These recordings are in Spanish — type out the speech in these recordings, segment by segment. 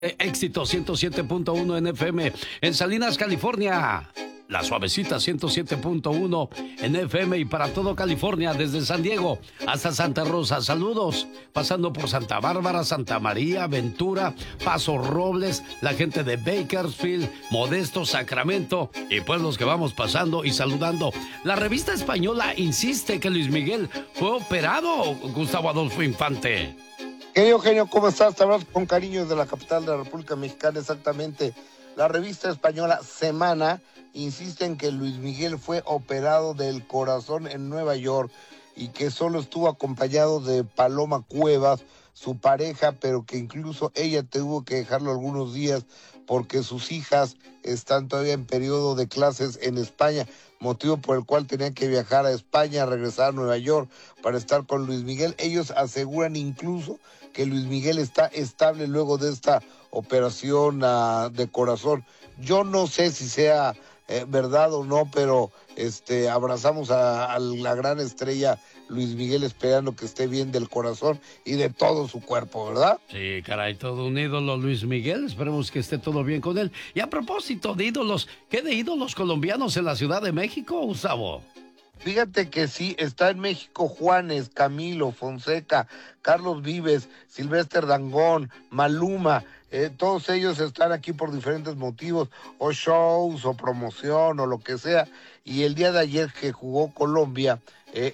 Éxito 107.1 en FM en Salinas, California. La Suavecita 107.1 en FM y para todo California, desde San Diego hasta Santa Rosa. Saludos, pasando por Santa Bárbara, Santa María, Ventura, Paso Robles, la gente de Bakersfield, Modesto, Sacramento y pueblos que vamos pasando y saludando. La revista española insiste que Luis Miguel fue operado, Gustavo Adolfo Infante. Querido genio, ¿cómo estás? Te abrazo con cariño desde la capital de la República Mexicana, exactamente. La revista española Semana insiste en que Luis Miguel fue operado del corazón en Nueva York y que solo estuvo acompañado de Paloma Cuevas, su pareja, pero que incluso ella tuvo que dejarlo algunos días porque sus hijas están todavía en periodo de clases en España, motivo por el cual tenían que viajar a España, regresar a Nueva York para estar con Luis Miguel. Ellos aseguran incluso que Luis Miguel está estable luego de esta operación de corazón. Yo no sé si sea verdad o no, pero abrazamos a la gran estrella Luis Miguel esperando que esté bien del corazón y de todo su cuerpo, ¿verdad? Sí, caray, todo un ídolo Luis Miguel, esperemos que esté todo bien con él. Y a propósito de ídolos, ¿qué de ídolos colombianos en la Ciudad de México, Gustavo? Fíjate que sí, está en México Juanes, Camilo, Fonseca, Carlos Vives, Silvestre Dangond, Maluma, todos ellos están aquí por diferentes motivos, o shows, o promoción, o lo que sea. Y el día de ayer que jugó Colombia,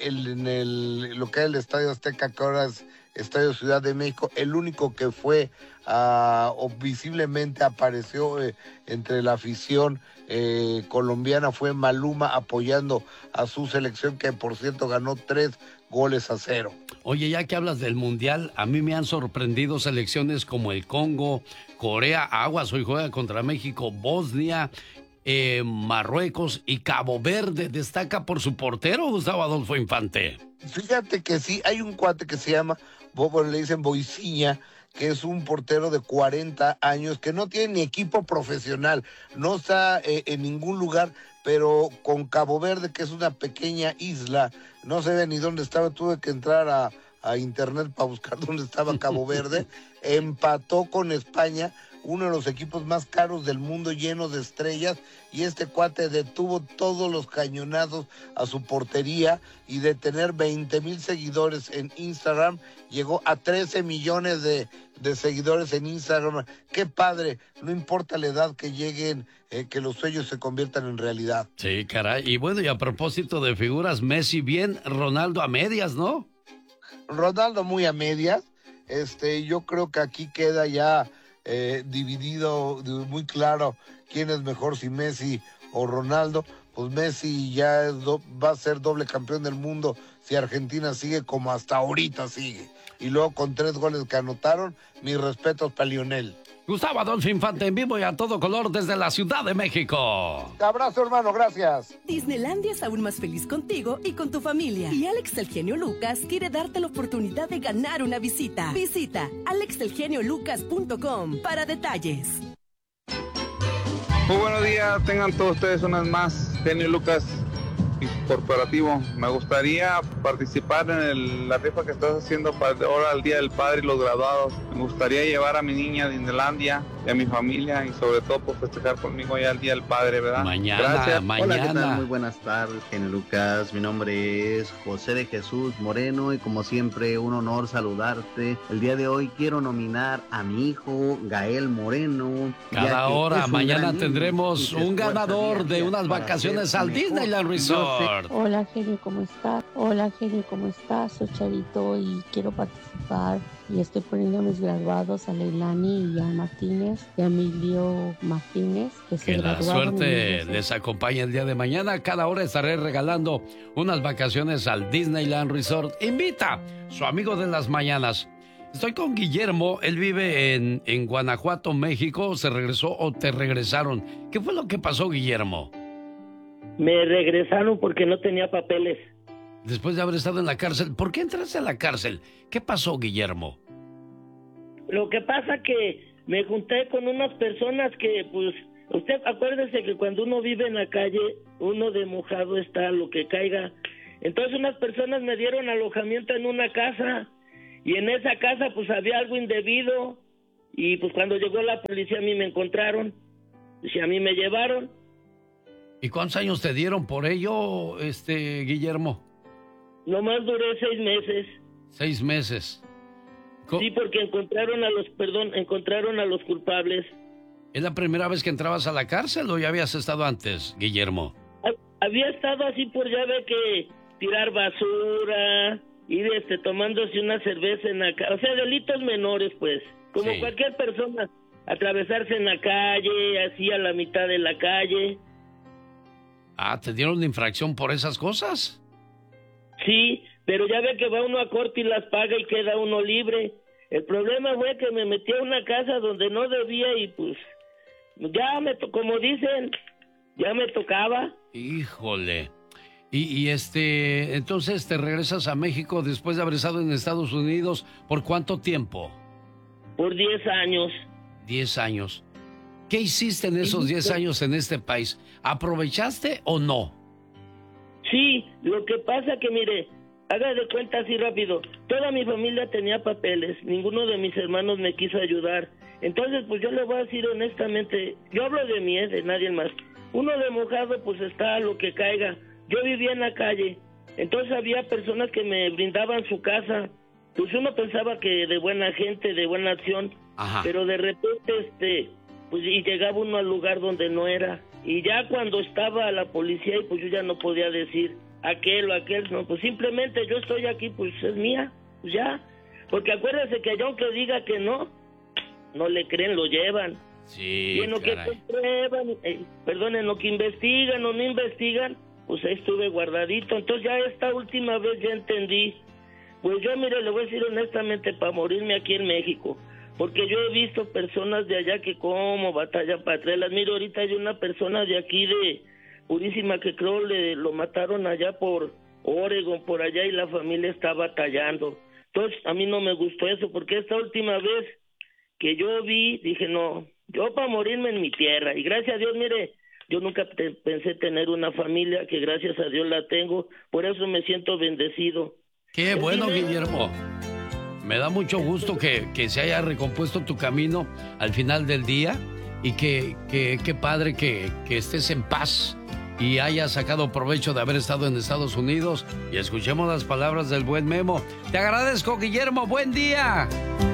lo que es el Estadio Azteca, que ahora es Estadio Ciudad de México, el único que fue o visiblemente apareció entre la afición colombiana fue Maluma apoyando a su selección, que por cierto ganó 3-0. Oye, ya que hablas del Mundial, a mí me han sorprendido selecciones como el Congo, Corea, aguas, hoy juega contra México, Bosnia, Marruecos y Cabo Verde. Destaca por su portero, Gustavo Adolfo Infante. Fíjate que sí, hay un cuate que se llama, le dicen Boiciña, que es un portero de 40 años, que no tiene ni equipo profesional, no está en ningún lugar, pero con Cabo Verde, que es una pequeña isla, no sé ni dónde estaba, tuve que entrar a internet para buscar dónde estaba Cabo Verde, empató con España, uno de los equipos más caros del mundo, lleno de estrellas, y este cuate detuvo todos los cañonazos a su portería, y de tener 20,000 seguidores en Instagram, llegó a 13 millones de seguidores en Instagram. ¡Qué padre! No importa la edad que lleguen, que los sueños se conviertan en realidad. Sí, caray. Y bueno, y a propósito de figuras, Messi bien, Ronaldo a medias, ¿no? Ronaldo muy a medias. Yo creo que aquí queda ya dividido muy claro quién es mejor, si Messi o Ronaldo. Pues Messi ya va a ser doble campeón del mundo si Argentina sigue como hasta ahorita sigue. Y luego con 3 goles que anotaron, mis respetos para Lionel. Gustavo Adolfo Infante en vivo y a todo color desde la Ciudad de México. Te abrazo, hermano, gracias. Disneylandia es aún más feliz contigo y con tu familia. Y Alex el Genio Lucas quiere darte la oportunidad de ganar una visita. Visita alexelgeniolucas.com para detalles. Muy buenos días, tengan todos ustedes unas más. Genio Lucas Corporativo. Me gustaría participar en la rifa que estás haciendo para ahora el Día del Padre y los graduados. Me gustaría llevar a mi niña a Disneylandia y a mi familia y sobre todo por festejar conmigo ya el Día del Padre, ¿verdad? Gracias. Hola, ¿qué tal? Muy buenas tardes, Genio Lucas. Mi nombre es José de Jesús Moreno y como siempre un honor saludarte. El día de hoy quiero nominar a mi hijo Gael Moreno. Cada hora, mañana tendremos un ganador de unas vacaciones al Disneyland Resort. Hola genio, ¿cómo estás? Hola genio, ¿cómo estás? Soy Chavito y quiero participar y estoy poniendo a mis graduados, a Leilani y a Martínez y a Emilio Martínez, que la suerte les acompañe el día de mañana. Cada hora estaré regalando unas vacaciones al Disneyland Resort. Invita su amigo de las mañanas. Estoy con Guillermo, él vive en Guanajuato, México. ¿Se regresó o te regresaron? ¿Qué fue lo que pasó, Guillermo? Me regresaron porque no tenía papeles. Después de haber estado en la cárcel, ¿por qué entraste a la cárcel? ¿Qué pasó, Guillermo? Lo que pasa que me junté con unas personas que, pues, usted acuérdese que cuando uno vive en la calle, uno de mojado está lo que caiga. Entonces unas personas me dieron alojamiento en una casa y en esa casa pues había algo indebido Y pues cuando llegó la policía a mí me encontraron, y a mí me llevaron. ¿Y cuántos años te dieron por ello, Guillermo? Nomás duré 6 meses. 6 meses. Sí, porque encontraron a los culpables. ¿Es la primera vez que entrabas a la cárcel o ya habías estado antes, Guillermo? Había estado así por ya ve que tirar basura, ir tomándose una cerveza en la calle, o sea, delitos menores, pues, como sí. Cualquier persona, atravesarse en la calle, así a la mitad de la calle. Ah, ¿te dieron infracción por esas cosas? Sí, pero ya ve que va uno a corte y las paga y queda uno libre. El problema fue que me metí a una casa donde no debía y pues, como dicen, ya me tocaba. Híjole. Y entonces te regresas a México después de haber estado en Estados Unidos, ¿por cuánto tiempo? Por 10 años. 10 años. ¿Qué hiciste en esos 10 años en este país? ¿Aprovechaste o no? Sí, lo que pasa que mire, haga de cuenta así rápido, toda mi familia tenía papeles, ninguno de mis hermanos me quiso ayudar. Entonces, pues yo le voy a decir honestamente, yo hablo de mí, de nadie más. Uno de mojado, pues está a lo que caiga. Yo vivía en la calle, entonces había personas que me brindaban su casa. Pues uno pensaba que de buena gente, de buena acción, ajá, pero de repente, pues y llegaba uno al lugar donde no era. Y ya cuando estaba la policía, y pues yo ya no podía decir aquel o aquel, no, pues simplemente yo estoy aquí, pues es mía, pues ya. Porque acuérdense que allá aunque diga que no le creen, lo llevan. Sí, y en lo caray. que comprueban, en lo que investigan o no investigan, pues ahí estuve guardadito. Entonces ya esta última vez ya entendí. Pues yo, mire, le voy a decir honestamente, para morirme aquí en México, porque yo he visto personas de allá que como batallan para traerlas. Mire, ahorita hay una persona de aquí de Purísima que creo lo mataron allá por Oregon, por allá, y la familia está batallando. Entonces a mí no me gustó eso, porque esta última vez que yo vi, dije no, yo para morirme en mi tierra. Y gracias a Dios, mire, yo nunca pensé tener una familia, que gracias a Dios la tengo, por eso me siento bendecido. Qué bueno, Guillermo. Me da mucho gusto que se haya recompuesto tu camino al final del día y qué padre que estés en paz y hayas sacado provecho de haber estado en Estados Unidos. Y escuchemos las palabras del buen Memo. Te agradezco, Guillermo. ¡Buen día!